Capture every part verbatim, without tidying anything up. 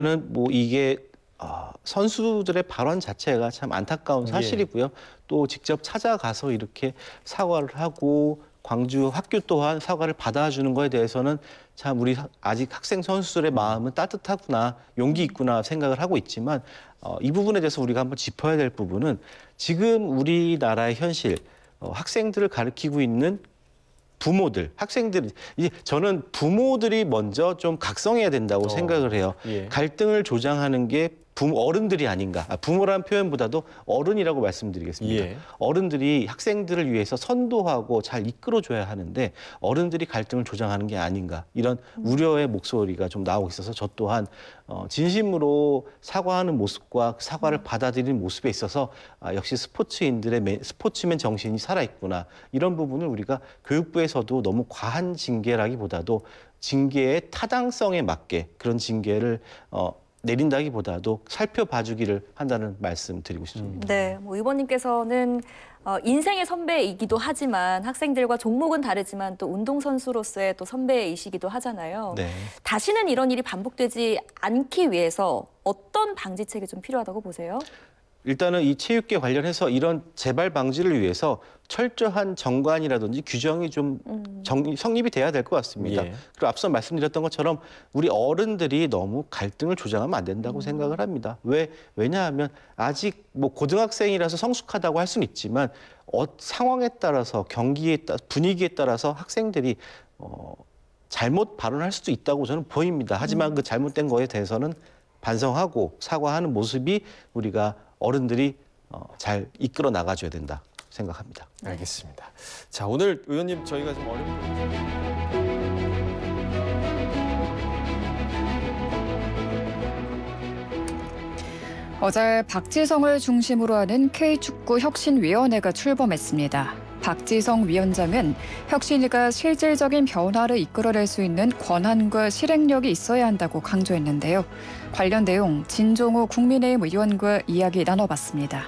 저는 뭐 이게 어, 선수들의 발언 자체가 참 안타까운 사실이고요. 예. 또 직접 찾아가서 이렇게 사과를 하고 광주 학교 또한 사과를 받아주는 거에 대해서는 참 우리 아직 학생 선수들의 마음은 따뜻하구나, 용기 있구나 생각을 하고 있지만 어, 이 부분에 대해서 우리가 한번 짚어야 될 부분은 지금 우리나라의 현실, 어, 학생들을 가르치고 있는 부모들, 학생들, 이제 저는 부모들이 먼저 좀 각성해야 된다고 어, 생각을 해요. 예. 갈등을 조장하는 게 부모, 어른들이 아닌가. 아, 부모라는 표현보다도 어른이라고 말씀드리겠습니다. 예. 어른들이 학생들을 위해서 선도하고 잘 이끌어줘야 하는데 어른들이 갈등을 조장하는 게 아닌가. 이런 음. 우려의 목소리가 좀 나오고 있어서 저 또한 어, 진심으로 사과하는 모습과 사과를 음. 받아들이는 모습에 있어서 아, 역시 스포츠인들의 매, 스포츠맨 정신이 살아있구나. 이런 부분을 우리가 교육부에서도 너무 과한 징계라기보다도 징계의 타당성에 맞게 그런 징계를 어, 내린다기보다도 살펴봐주기를 한다는 말씀 드리고 싶습니다. 네, 뭐 의원님께서는 어, 인생의 선배이기도 하지만 학생들과 종목은 다르지만 또 운동선수로서의 또 선배이시기도 하잖아요. 네. 다시는 이런 일이 반복되지 않기 위해서 어떤 방지책이 좀 필요하다고 보세요? 일단은 이 체육계 관련해서 이런 재발 방지를 위해서 철저한 정관이라든지 규정이 좀 정, 성립이 돼야 될 것 같습니다. 예. 그리고 앞서 말씀드렸던 것처럼 우리 어른들이 너무 갈등을 조장하면 안 된다고 음. 생각을 합니다. 왜? 왜냐하면 아직 뭐 고등학생이라서 성숙하다고 할 수는 있지만 어, 상황에 따라서 경기에 따라 분위기에 따라서 학생들이 어, 잘못 발언할 수도 있다고 저는 보입니다. 하지만 음. 그 잘못된 거에 대해서는 반성하고 사과하는 모습이 우리가 어른들이 어, 잘 이끌어 나가줘야 된다 생각합니다. 알겠습니다. 자, 오늘 의원님 저희가 좀 어려운 어제 박지성을 중심으로 하는 K축구 혁신위원회가 출범했습니다. 박지성 위원장은 혁신위가 실질적인 변화를 이끌어낼 수 있는 권한과 실행력이 있어야 한다고 강조했는데요. 관련 내용 진종호 국민의힘 의원과 이야기 나눠봤습니다.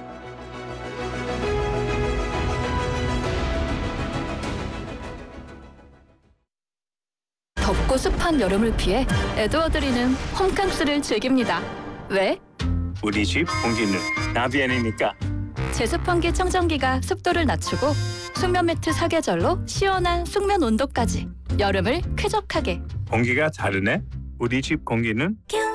덥고 습한 여름을 피해 에드워드리는 홈캉스를 즐깁니다. 왜? 우리 집 공기는 나비엔이니까. 제습환기 청정기가 습도를 낮추고 숙면 매트 사계절로 시원한 숙면 온도까지 여름을 쾌적하게. 공기가 다르네. 우리 집 공기는